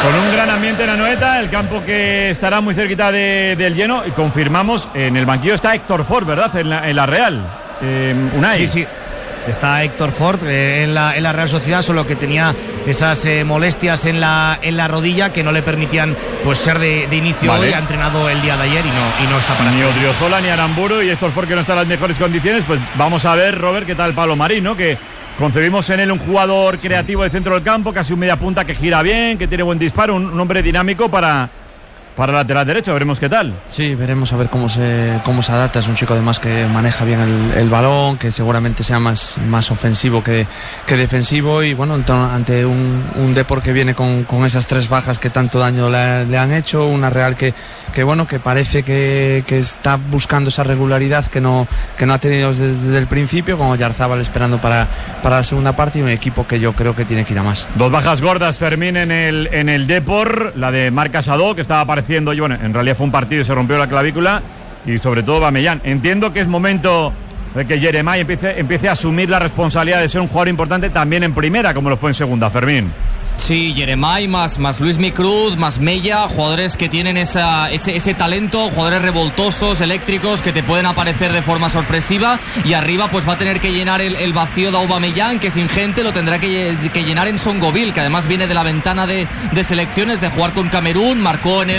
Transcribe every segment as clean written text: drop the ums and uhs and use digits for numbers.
Con un gran ambiente en Anoeta, el campo que estará muy cerquita del lleno. Y confirmamos, en el banquillo está Héctor Ford, ¿verdad? En la Real. Unai. Sí. Está Héctor Ford en la Real Sociedad, solo que tenía esas molestias en la rodilla que no le permitían pues ser de inicio. Vale. Hoy ha entrenado el día de ayer y no está para ni Odriozola ni Aramburu, y Héctor Ford que no está en las mejores condiciones. Pues vamos a ver, Robert, qué tal Pablo Marín, ¿no? Que concebimos en él un jugador creativo de centro del campo, casi un media punta que gira bien, que tiene buen disparo, un hombre dinámico para lateral derecho. Veremos qué tal. Sí, veremos a ver cómo se adapta. Es un chico además que maneja bien el balón, que seguramente sea más ofensivo que defensivo, y bueno, ante un Depor que viene con esas 3 bajas que tanto daño le han hecho, una Real que bueno, que parece que está buscando esa regularidad que no ha tenido desde el principio, con Oyarzábal esperando para la segunda parte, y un equipo que yo creo que tiene que ir a más. 2 bajas gordas, Fermín, en el Depor, la de Marc Casado, que estaba apareciendo, y bueno, en realidad fue un partido y se rompió la clavícula, y sobre todo Bamellán. Entiendo que es momento de que Jeremai empiece a asumir la responsabilidad de ser un jugador importante también en primera, como lo fue en segunda, Fermín. Sí, Jeremai más Luis Micruz, más Mella, jugadores que tienen ese talento, jugadores revoltosos, eléctricos, que te pueden aparecer de forma sorpresiva, y arriba pues va a tener que llenar el vacío de Aubameyang, que es ingente, lo tendrá que llenar en Songoville, que además viene de la ventana de selecciones, de jugar con Camerún, marcó en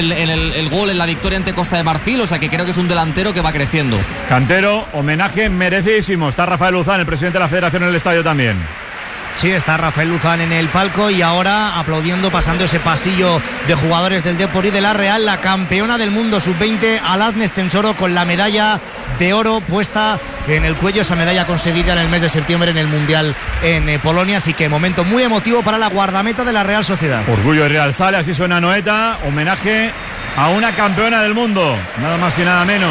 el gol en la victoria ante Costa de Marfil, o sea que creo que es un delantero que va creciendo. Cantero, homenaje merecidísimo. Está Rafael Luzán, el presidente de la Federación, en el estadio también. Sí, está Rafael Luzán en el palco, y ahora aplaudiendo, pasando ese pasillo de jugadores del Depor y de la Real, la campeona del mundo sub-20, Aladnes Tensoro, con la medalla de oro puesta en el cuello, esa medalla conseguida en el mes de septiembre en el Mundial en Polonia. Así que momento muy emotivo para la guardameta de la Real Sociedad. Orgullo de Real Sale, así suena Anoeta, homenaje a una campeona del mundo, nada más y nada menos.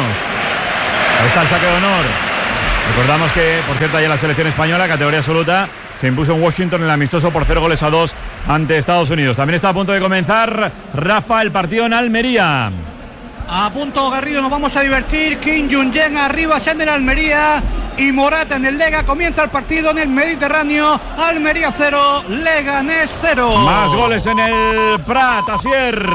Ahí está el saque de honor. Recordamos que, por cierto, ayer la selección española, categoría absoluta, se impuso en Washington en el amistoso por 0-2 ante Estados Unidos. También está a punto de comenzar, Rafa, el partido en Almería. A punto, Garrido, nos vamos a divertir. Kim Jong-un arriba, en el Almería, y Morata en el Lega. Comienza el partido en el Mediterráneo. Almería 0, Leganés 0. Más goles en el Prat, Asier.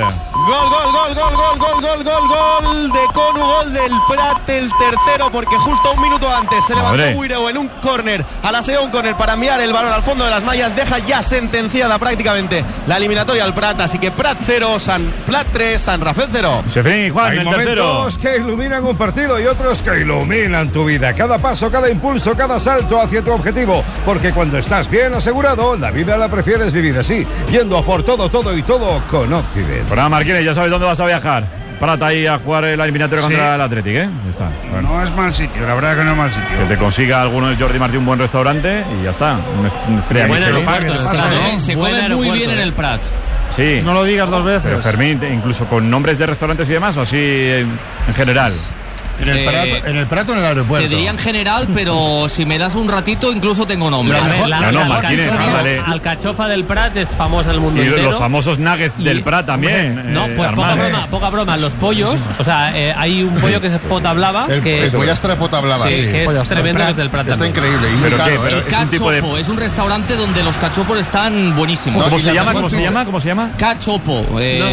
Gol de Conu, gol del Prat, el tercero, porque justo un minuto antes se levantó Buireu en un córner, a la segunda un córner para enviar el balón al fondo de las mallas. Deja ya sentenciada prácticamente la eliminatoria al Prat, así que Prat 0, Prat 3, San Rafael 0. Sefrín y Juan, el tercero. Hay momentos que iluminan un partido y otros que iluminan tu vida. Cada paso, cada impulso, cada salto hacia tu objetivo, porque cuando estás bien asegurado, la vida la prefieres vivir así, yendo a por todo y todo con Occident. Fran Marquínez, ya sabes dónde vas a viajar. Prat ahí a jugar la eliminatoria contra el Athletic, ¿eh? Está. Bueno. No es mal sitio, la verdad que no es mal sitio. Que te consiga alguno de Jordi Martí un buen restaurante y ya está. Una estrella Michelin. Se come muy bien en el Prat. Sí. No lo digas 2 veces. Pero Fermín, incluso con nombres de restaurantes y demás, o así en general. ¿En el Prat o en el aeropuerto? Te diría en general, pero si me das un ratito, incluso tengo nombres. Alcachofa del Prat es famosa en el mundo entero. Y los famosos nuggets del Prat también. No, pues poca broma. Los pollos, o sea, hay un pollo que es pota blava. El pollastre pota blava. Sí, que es tremendo, que es del Prat. Está increíble. El Cachopo es un restaurante donde los cachopos están buenísimos. ¿Cómo se llama? Cachopo.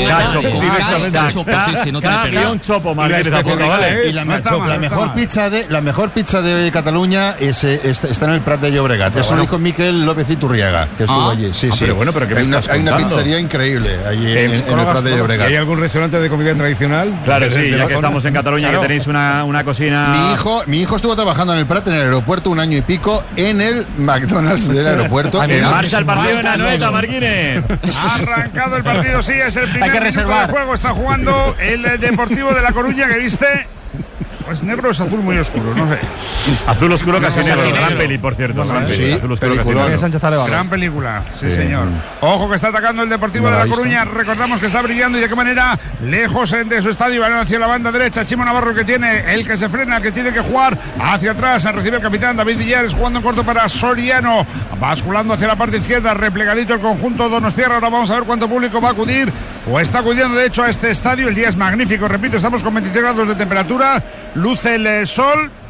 Cachopo, sí, no tiene pena. Un chopo, Marquínez, tampoco, ¿vale? La mejor pizza de Cataluña está en el Prat de Llobregat. Eso lo dijo Miquel López Iturriaga, que estuvo allí. Sí. Pero bueno, pero hay una pizzería increíble allí en el Prat de Llobregat. ¿Hay algún restaurante de comida tradicional? Claro, sí, ya que estamos en Cataluña, que tenéis una cocina. Mi hijo estuvo trabajando en el Prat, en el aeropuerto, 1 año y pico, en el McDonald's del aeropuerto. Marcha el partido en Anoeta, Marquínez. Ha arrancado el partido, sí, es el primer minuto del juego. Está jugando el Deportivo de La Coruña, que viste. Pues negro es azul muy oscuro, no sé. Azul oscuro casi negro. Gran peli, por cierto. Azul oscuro casi negro. Gran película, sí, señor. Ojo que está atacando el Deportivo de La Coruña. Recordamos que está brillando y de qué manera. Lejos de su estadio, balón hacia la banda derecha. Chimo Navarro, que tiene el que se frena, que tiene que jugar hacia atrás. Recibe el capitán David Villares, jugando en corto para Soriano. Basculando hacia la parte izquierda, replegadito el conjunto donostiarra. Ahora vamos a ver cuánto público va a acudir, o está acudiendo de hecho a este estadio. El día es magnífico, repito, estamos con 23 grados de temperatura. Luce el sol,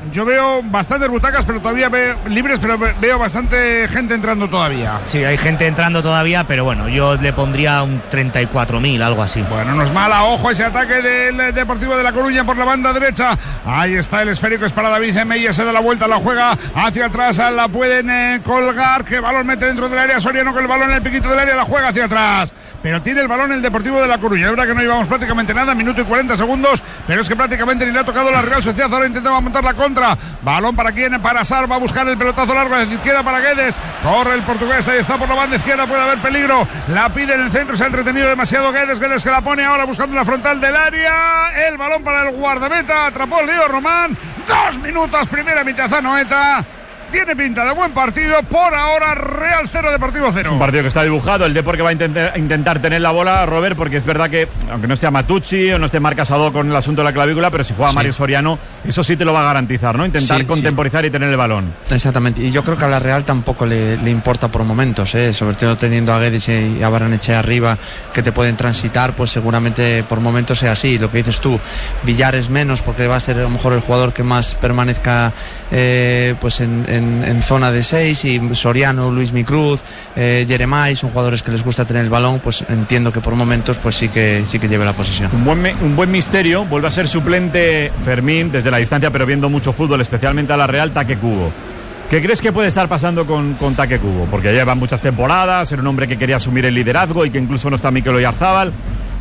yo veo bastantes butacas, pero todavía libres, pero veo bastante gente entrando todavía. Sí, hay gente entrando todavía, pero bueno, yo le pondría un 34.000, algo así. Bueno, no es mala. Ojo ese ataque del Deportivo de La Coruña por la banda derecha. Ahí está el esférico, es para David Mella, se da la vuelta, la juega hacia atrás, la pueden colgar, que balón mete dentro del área, Soriano con el balón en el piquito del área, la juega hacia atrás, pero tiene el balón el Deportivo de La Coruña. Es verdad que no llevamos prácticamente nada, minuto y 40 segundos, pero es que prácticamente ni le ha tocado la Real Sociedad. Ahora intentaba montar la contra, balón para quién, para Sar, va a buscar el pelotazo largo de izquierda para Guedes, corre el portugués, ahí está por la banda izquierda, puede haber peligro, la pide en el centro, se ha entretenido demasiado Guedes que la pone ahora buscando la frontal del área, el balón para el guardameta, atrapó el Lío Román, 2 minutos, primera mitad a Noeta. Tiene pinta de buen partido. Por ahora, Real 0, Deportivo 0. Es un partido que está dibujado. El Depor que va a intentar tener la bola, Robert, porque es verdad que, aunque no esté Amatucci o no esté Marc Casado con el asunto de la clavícula, pero si juega Mario Soriano, eso sí te lo va a garantizar, ¿no? Intentar contemporizar y tener el balón. Exactamente. Y yo creo que a la Real tampoco le importa por momentos, sobre todo teniendo a Guedes y a Barrenechea arriba, que te pueden transitar, pues seguramente por momentos sea así. Lo que dices tú, Villares menos, porque va a ser a lo mejor el jugador que más permanezca pues en zona de 6, y Soriano, Luismi Cruz, Jeremai son jugadores que les gusta tener el balón, pues entiendo que por momentos pues sí que lleve la posesión. Un buen misterio, vuelve a ser suplente Fermín desde la distancia, pero viendo mucho fútbol, especialmente a la Real, Taque Kubo. ¿Qué crees que puede estar pasando con Taque Kubo? Porque lleva muchas temporadas, era un hombre que quería asumir el liderazgo y que incluso no está Mikel Oyarzábal.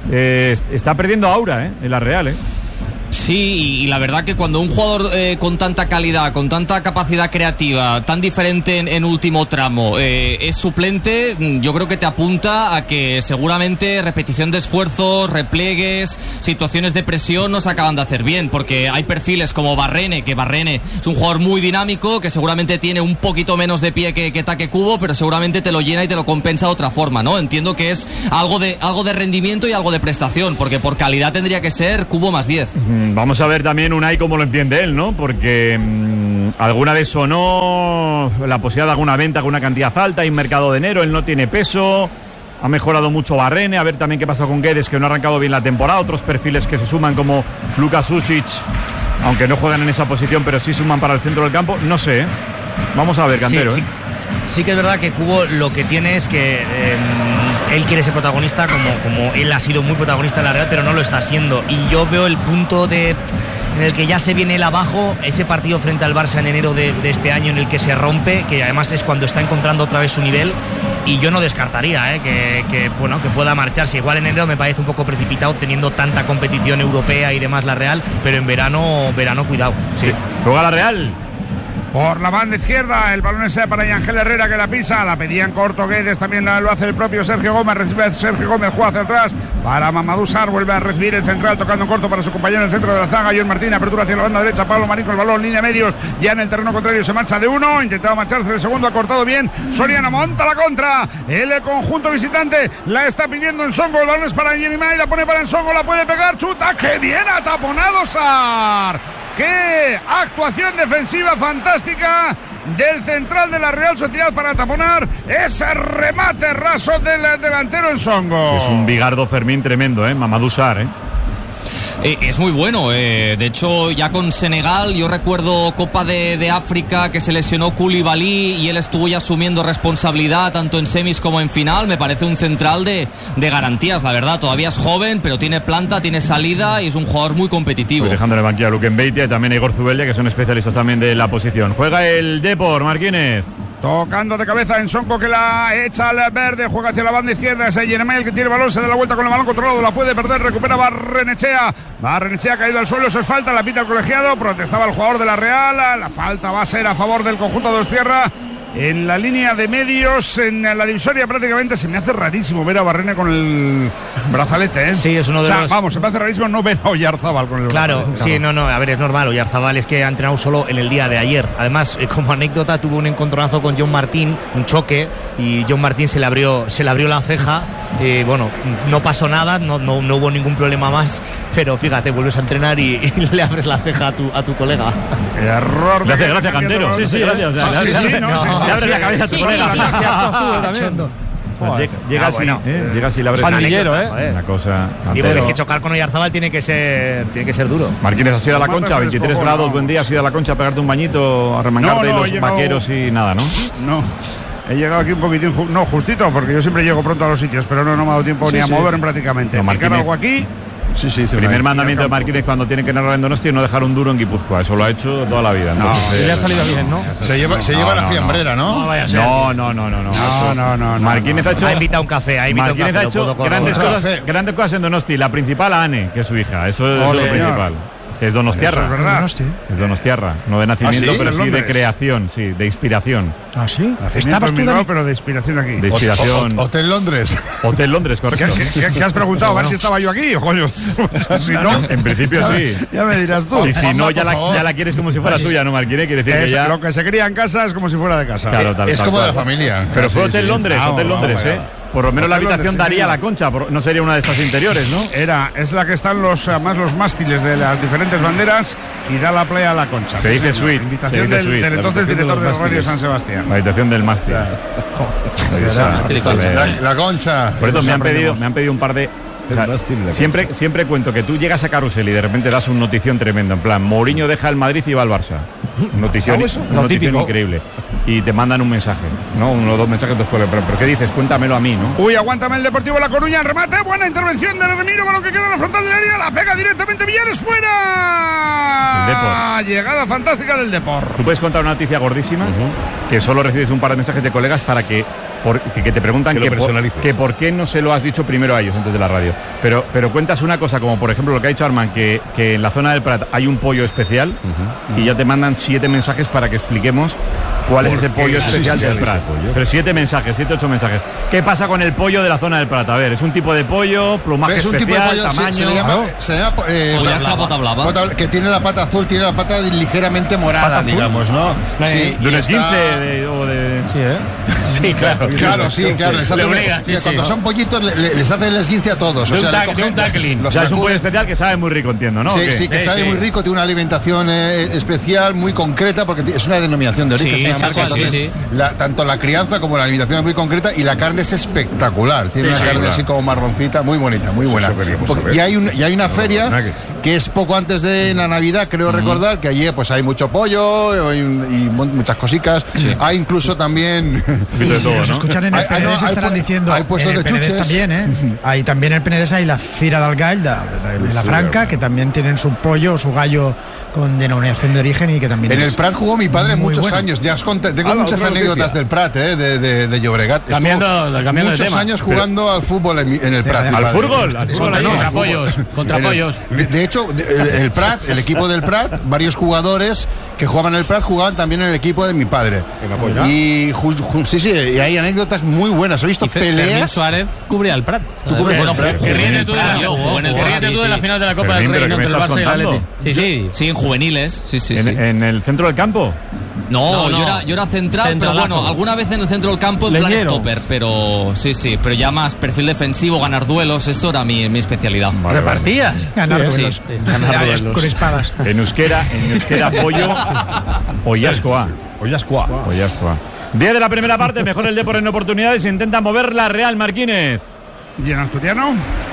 Está perdiendo aura en la Real, Sí, y la verdad que cuando un jugador con tanta calidad, con tanta capacidad creativa, tan diferente en último tramo, es suplente, yo creo que te apunta a que seguramente repetición de esfuerzos, repliegues, situaciones de presión no se acaban de hacer bien, porque hay perfiles como Barrene, que Barrene es un jugador muy dinámico, que seguramente tiene un poquito menos de pie que Taque Kubo, pero seguramente te lo llena y te lo compensa de otra forma, ¿no? Entiendo que es algo de rendimiento y algo de prestación, porque por calidad tendría que ser Kubo más 10. Vamos a ver también Unai cómo lo entiende él, ¿no? Porque alguna vez sonó la posibilidad de alguna venta con una cantidad alta, hay un mercado de enero, él no tiene peso, ha mejorado mucho Barrene, a ver también qué pasa con Guedes, que no ha arrancado bien la temporada, otros perfiles que se suman como Luka Sušić, aunque no juegan en esa posición, pero sí suman para el centro del campo, no sé, vamos a ver, Cantero. Sí que es verdad que Kubo lo que tiene es que él quiere ser protagonista, como él ha sido muy protagonista en la Real, pero no lo está siendo. Y yo veo el punto en el que ya se viene él abajo, ese partido frente al Barça en enero de este año en el que se rompe, que además es cuando está encontrando otra vez su nivel. Y yo no descartaría que pueda marcharse. Igual en enero me parece un poco precipitado teniendo tanta competición europea y demás la Real, pero en verano cuidado. Sí. Juega la Real. Por la banda izquierda, el balón es para Ángel Herrera, que la pisa, la pedían corto Guedes, también lo hace el propio Sergio Gómez, recibe Sergio Gómez, juega hacia atrás para Mamadou Sarr, vuelve a recibir el central, tocando en corto para su compañero en el centro de la zaga, John Martín, apertura hacia la banda derecha, Pablo Marín con el balón, línea medios, ya en el terreno contrario se marcha de uno, intentaba marcharse del segundo, ha cortado bien, Soriano monta la contra, el conjunto visitante la está pidiendo Nsongo, el balón es para Jeremai, la pone para Nsongo, la puede pegar, chuta, que bien ha taponado Sarr. ¡Qué actuación defensiva fantástica del central de la Real Sociedad para taponar ese remate raso del delantero Nsongo! Es un bigardo Fermín tremendo, Mamadou Sarr, Es muy bueno, de hecho ya con Senegal yo recuerdo Copa de África que se lesionó Koulibaly y él estuvo ya asumiendo responsabilidad tanto en semis como en final. Me parece un central de garantías, la verdad, todavía es joven pero tiene planta, tiene salida y es un jugador muy competitivo. Pues dejando en la banquilla a Luquen Beitia y también a Igor Zubeldia, que son especialistas también de la posición. Juega el Depor, Marquínez. Tocando de cabeza Nsongo, que la echa al verde, juega hacia la banda izquierda, es Jeremai el que tiene el balón, se da la vuelta con el balón controlado, la puede perder, recupera Barrenechea ha caído al suelo, eso es falta, la pita el colegiado, protestaba el jugador de la Real, la falta va a ser a favor del conjunto de Dostierra. En la línea de medios, en la divisoria prácticamente, se me hace rarísimo ver a Barrene con el brazalete, Sí, es uno de los... Vamos, se me hace rarísimo no ver a Oyarzábal con el brazalete. Claro, sí, no, a ver, es normal, Oyarzábal es que ha entrenado solo en el día de ayer. Además, como anécdota, tuvo un encontronazo con John Martín, un choque, y John Martín se le abrió la ceja, bueno, no pasó nada, no hubo ningún problema más, pero fíjate, vuelves a entrenar y le abres la ceja a tu colega. Error. Gracias, Cantero. Sí, gracias. Le abres la cabeza a tu colega. Llega así, llega así la bresa. Pandillero, Una cosa. Digo que es que chocar con Oyarzábal tiene que ser duro. Marquínez, ¿has ido a la Concha? 23 grados, buen día. ¿Has ido a la Concha a pegarte un bañito, a remangarte los vaqueros y nada, no? No. He llegado aquí un poquitín, justito, porque yo siempre llego pronto a los sitios, pero no me ha dado tiempo ni a moverme prácticamente. ¿Marcar algo aquí? Sí. Primer mandamiento de Marquínez cuando tiene que narrar en Donosti es no dejar un duro en Guipúzcoa. Eso lo ha hecho toda la vida. Entonces, le ha salido bien, ¿no? Se lleva la fiambrera, ¿no? No vaya a ser. No. Marquínez ha invitado un café. Marquínez ha hecho grandes cosas en Donosti. La principal a Ane, que es su hija. Eso es lo principal. Que es Donostiarra. Eso es verdad. Es Donostiarra. No de nacimiento, pero sí de creación, sí, de inspiración. ¿Ah, sí? Estabas tú, pero de inspiración aquí. De inspiración. Hotel Londres. Hotel Londres, correcto. ¿Qué has preguntado? A ver si estaba yo aquí, coño. Si no, en principio sí. Ya me dirás tú. Y si no, ya la quieres como si fuera tuya, ¿no, Marquínez? Quiere decir que ya... Lo que se cría en casa es como si fuera de casa. Claro, es como de la familia. Pero fue Hotel Londres, Hotel Londres, Por lo menos la habitación daría a la Concha, no sería una de estas interiores, ¿no? Es la que están los mástiles de las diferentes banderas y da la playa a la Concha. Se dice suite. Invitación del entonces director de Radio San Sebastián. La habitación del mástil. La Concha. Por eso me han pedido un par de... O sea, siempre cuento que tú llegas a Carrusel y de repente das un notición tremendo. En plan, Mourinho deja el Madrid y va al Barça. Notición increíble. Y te mandan un mensaje, ¿no? Uno o dos mensajes después. ¿Pero qué dices? Cuéntamelo a mí, ¿no? Uy, aguántame el Deportivo La Coruña. Remate. Buena intervención de Remiro con lo que queda en la frontal del área. La pega directamente Villares fuera. Llegada fantástica del Depor. Tú puedes contar una noticia gordísima que solo recibes un par de mensajes de colegas para que te preguntan que por qué no se lo has dicho primero a ellos antes de la radio. Pero cuentas una cosa, como por ejemplo lo que ha dicho Armand, que en la zona del Prat hay un pollo especial y ya te mandan 7 mensajes para que expliquemos cuál es ese pollo especial del Prat. Pero 7 mensajes, 7, 8 mensajes. ¿Qué pasa con el pollo de la zona del Prat? A ver, es un tipo de pollo, plumaje especial, tipo de pollo, tamaño... Se llama pata blava. Que tiene la pata azul, tiene la pata ligeramente morada, digamos, ¿no? Sí, de un esguince o de... Sí, claro. Claro. Cuando son pollitos les hacen el esguince a todos. De un tackling. O sea, es un pollo especial que sabe muy rico, entiendo, ¿no? Sí, que sabe muy rico, tiene una alimentación especial, muy concreta, porque es una denominación de origen. Tanto la crianza como la alimentación es muy concreta y la carne es espectacular. Tiene una carne así como marroncita, muy bonita, muy buena. Y hay una feria que es poco antes de la Navidad, creo recordar, que allí pues hay mucho pollo y muchas cositas. Hay incluso también... Nos escuchan en el Penedès, estarán diciendo hay puestos en el de Penedès chuches también, Hay también en el Penedès hay la Fira del Gall de la Franca, que también tienen su pollo, su gallo con denominación de origen y que también en el Prat jugó mi padre muchos años. Ya os conté, tengo muchas anécdotas del Prat, de Llobregat. Cambiando muchos años jugando al fútbol en el Prat. ¿Al fútbol? Contra pollos. De hecho, el Prat, el equipo del Prat, varios jugadores que jugaban en el Prat jugaban también en el equipo de mi padre. Y y hay anécdotas muy buenas. He visto peleas. Fermín Suárez cubría el Prat. ¿Tú cubres el Prat? Que ríete tú de la final de la Copa del Rey entre el Barça y el Atleti. Sí, en juveniles. Sí. ¿En el centro del campo? No, yo era central, pero bueno, alguna vez en el centro del campo en plan stopper, pero pero ya más perfil defensivo, ganar duelos, eso era mi especialidad. ¿Repartías? Ganar duelos. Con espadas. En euskera pollo Oyascoa. 10 de la primera parte, mejor el Depor en oportunidades, intenta mover la Real Marquínez. ¿Y en asturiano?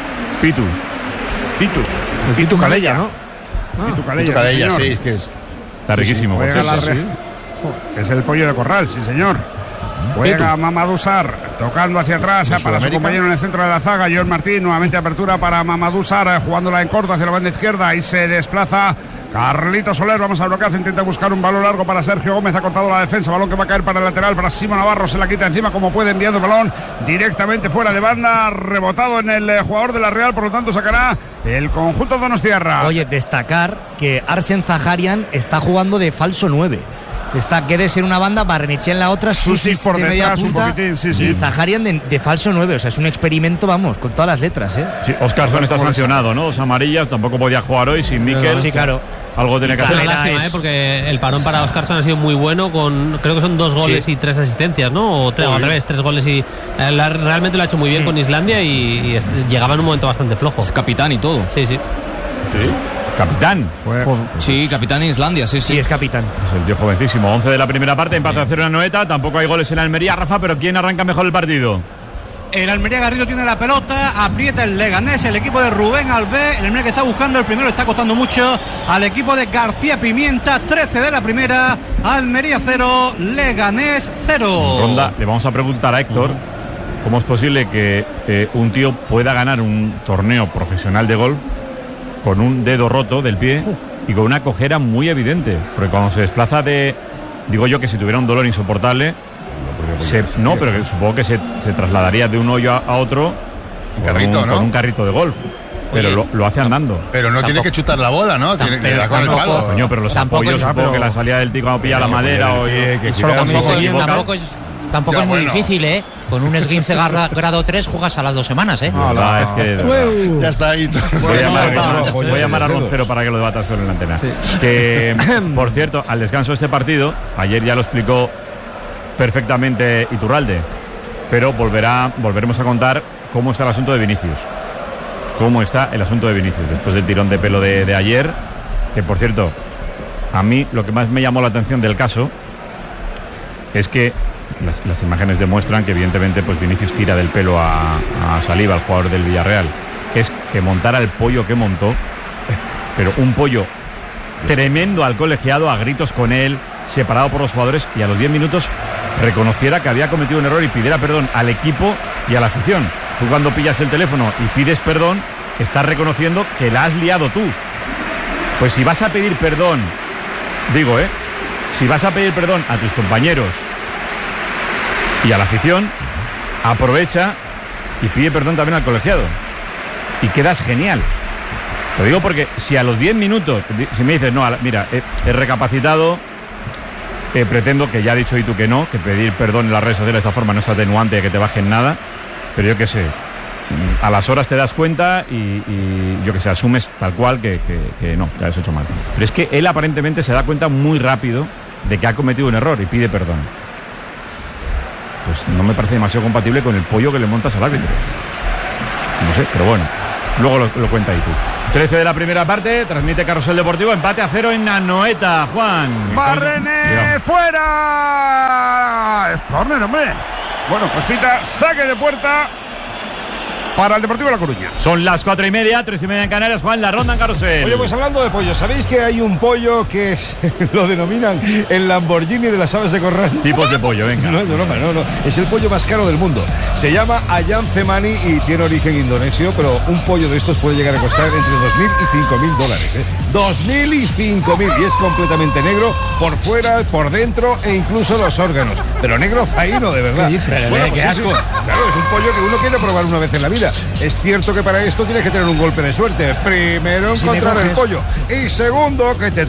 Pitu Calella, ¿no? Pitu Calella, sí, que es. Está riquísimo. Es el pollo de corral, sí señor. Juega Mamadou Sarr, tocando hacia atrás para su compañero en el centro de la zaga, Joel Martín. Nuevamente apertura para Mamadou Sarr, jugándola en corto hacia la banda izquierda. Y se desplaza Carlito Soler. Vamos a bloquear, intenta buscar un balón largo para Sergio Gómez. Ha cortado la defensa, balón que va a caer para el lateral, para Simo Navarro. Se la quita encima como puede, enviando el balón directamente fuera de banda. Rebotado en el jugador de la Real, por lo tanto sacará el conjunto donostiarra. Oye, destacar que Arsen Zaharian está jugando de falso 9. Está Guedes en una banda, Barrenechea en la otra, Susic por de detrás, media punta, un poquitín, y Zaharian de falso 9. O sea, es un experimento, vamos, con todas las letras, Sí, Óscarson está sancionado, ¿no? 2 amarillas, tampoco podía jugar hoy sin Níquel. Sí, claro. Algo tiene que hacer. Es una lástima, porque el parón para Óscarson ha sido muy bueno, creo que son 2 goles y 3 asistencias, ¿no? O al revés, 3 goles y... realmente lo ha hecho muy bien con Islandia y llegaba en un momento bastante flojo. Es capitán y todo. Sí. Capitán. Sí, capitán en Islandia, sí. Sí, es capitán. Es el tío jovencísimo. 11 de la primera parte, empate a 0 en Anoeta. Tampoco hay goles en Almería, Rafa, pero ¿quién arranca mejor el partido? El Almería Garrido tiene la pelota, aprieta el Leganés, el equipo de Rubén Albé. El Almería que está buscando el primero, está costando mucho al equipo de García Pimienta. 13 de la primera, Almería 0, Leganés 0. Ronda, le vamos a preguntar a Héctor cómo es posible que un tío pueda ganar un torneo profesional de golf con un dedo roto del pie y con una cojera muy evidente, porque cuando se desplaza digo yo que si tuviera un dolor insoportable, pero que supongo que se trasladaría de un hoyo a otro con un carrito de golf. Pero lo hace andando. Pero no tiene que chutar la bola, ¿no? Tiene que dar con el palo. Coño, pero los apoyos, supongo que la salida del tío cuando pilla la madera Tampoco es muy difícil, ¿eh? Con un esguince grado 3 juegas a las 2 semanas, ¿eh? Es que ya está ahí. Voy a llamar a Roncero para que lo debatas con la antena. Que, por cierto, al descanso de este partido, ayer ya lo explicó perfectamente Iturralde, pero volveremos a contar cómo está el asunto de Vinicius. Cómo está el asunto de Vinicius después del tirón de pelo de ayer, que por cierto, a mí lo que más me llamó la atención del caso es que las imágenes demuestran que evidentemente pues Vinicius tira del pelo a Saliba, el jugador del Villarreal. Es que montara el pollo que montó, pero un pollo tremendo al colegiado, a gritos con él, separado por los jugadores, y a los 10 minutos reconociera que había cometido un error y pidiera perdón al equipo y a la afición. Tú cuando pillas el teléfono y pides perdón, estás reconociendo que la has liado tú. Pues si vas a pedir perdón, si vas a pedir perdón a tus compañeros y a la afición, aprovecha y pide perdón también al colegiado. Y quedas genial. Lo digo porque si a los 10 minutos, si me dices, no, mira, he recapacitado, pretendo, que ya ha dicho y tú que no, que pedir perdón en las redes sociales de esta forma no es atenuante de que te bajen nada, pero yo qué sé, a las horas te das cuenta y yo que sé, asumes tal cual que no, que has hecho mal. Pero es que él aparentemente se da cuenta muy rápido de que ha cometido un error y pide perdón. Pues no me parece demasiado compatible con el pollo que le montas al árbitro. No sé, pero bueno, luego lo cuenta ahí tú. 13 de la primera parte, transmite Carrusel Deportivo, empate a 0 en Anoeta, Juan. Barrené fuera. Es córner, hombre. Bueno, pues pita saque de puerta para el Deportivo de La Coruña. Son las 4:30, 3:30 en Canarias. Juan, la ronda en Carrusel. Oye, pues hablando de pollo, ¿sabéis que hay un pollo que lo denominan el Lamborghini de las aves de corral? Tipos de pollo, venga. No, es el pollo más caro del mundo. Se llama Ayam Cemani y tiene origen indonesio, pero un pollo de estos puede llegar a costar entre $2.000 y $5.000, ¿eh? 2.000 y 5.000, y es completamente negro por fuera, por dentro e incluso los órganos. Pero negro faíno, de verdad. ¿Qué dices? Bueno, qué asco. Claro, es un pollo que uno quiere probar una vez en la vida. Es cierto que para esto tienes que tener un golpe de suerte. Primero, encontrar el pollo. Y segundo, que te